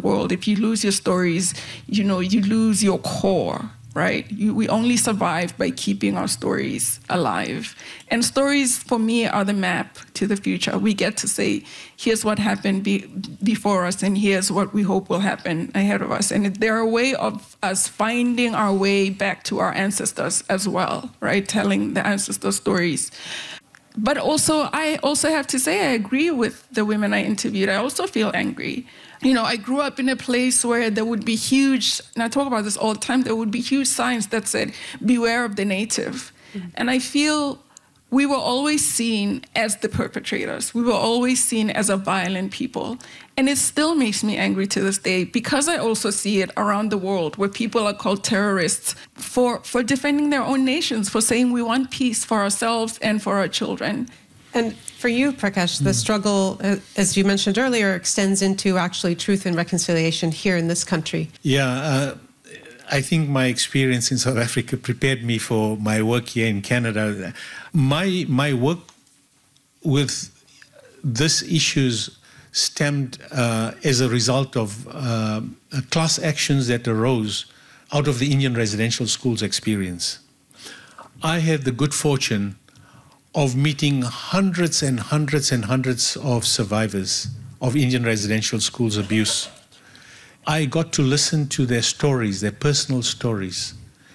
world. If you lose your stories, you lose your core, right? We only survive by keeping our stories alive. And stories, for me, are the map to the future. We get to say, here's what happened before us, and here's what we hope will happen ahead of us. And they're a way of us finding our way back to our ancestors as well, right? Telling the ancestor stories. But I also have to say, I agree with the women I interviewed. I also feel angry. I grew up in a place where there would be huge, and I talk about this all the time, there would be huge signs that said, beware of the native. Mm-hmm. And I feel we were always seen as the perpetrators. We were always seen as a violent people. And it still makes me angry to this day, because I also see it around the world where people are called terrorists for defending their own nations, for saying we want peace for ourselves and for our children. And for you, Prakash, the struggle, as you mentioned earlier, extends into actually truth and reconciliation here in this country. Yeah, I think my experience in South Africa prepared me for my work here in Canada. My work with these issues stemmed as a result of class actions that arose out of the Indian residential schools experience. I had the good fortune of meeting hundreds and hundreds and hundreds of survivors of Indian residential schools abuse. I got to listen to their stories, their personal stories.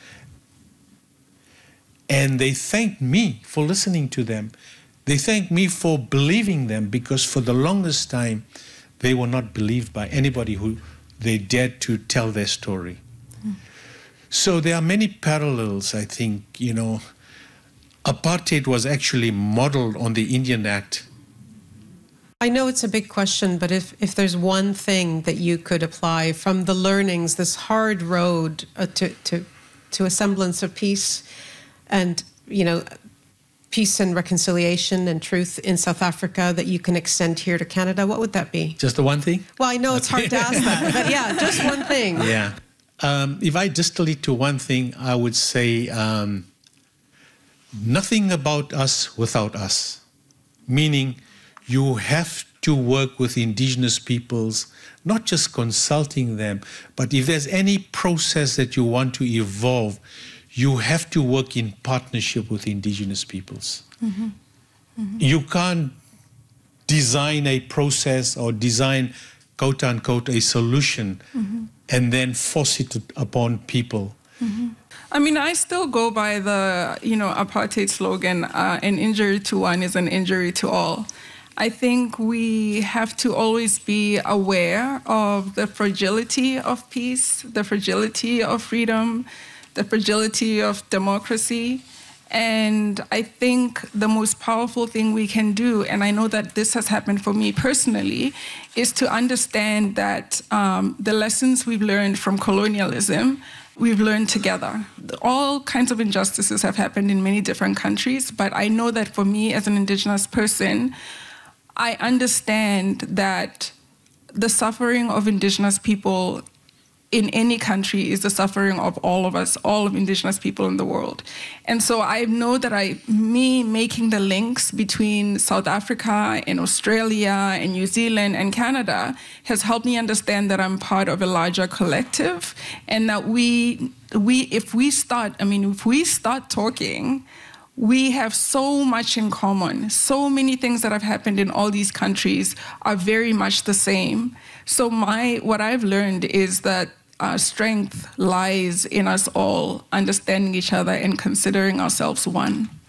And they thanked me for listening to them. They thanked me for believing them, because for the longest time, they were not believed by anybody who they dared to tell their story. Mm. So there are many parallels, I think, Apartheid was actually modeled on the Indian Act. I know it's a big question, but if there's one thing that you could apply from the learnings, this hard road to a semblance of peace and, peace and reconciliation and truth in South Africa that you can extend here to Canada, what would that be? Just the one thing? Well, I know it's hard to ask that, but yeah, just one thing. Yeah. If I distill it to one thing, I would say nothing about us without us. Meaning, you have to work with indigenous peoples, not just consulting them, but if there's any process that you want to evolve, you have to work in partnership with indigenous peoples. Mm-hmm. Mm-hmm. You can't design a process or design, quote unquote, a solution and then force it upon people. Mm-hmm. I mean, I still go by the, apartheid slogan, an injury to one is an injury to all. I think we have to always be aware of the fragility of peace, the fragility of freedom, the fragility of democracy. And I think the most powerful thing we can do, and I know that this has happened for me personally, is to understand that the lessons we've learned from colonialism, we've learned together. All kinds of injustices have happened in many different countries, but I know that for me as an Indigenous person, I understand that the suffering of Indigenous people in any country is the suffering of all of us, all of Indigenous people in the world. And so I know that me making the links between South Africa and Australia and New Zealand and Canada has helped me understand that I'm part of a larger collective, and that if we start talking, we have so much in common. So many things that have happened in all these countries are very much the same. So what I've learned is that our strength lies in us all understanding each other and considering ourselves one.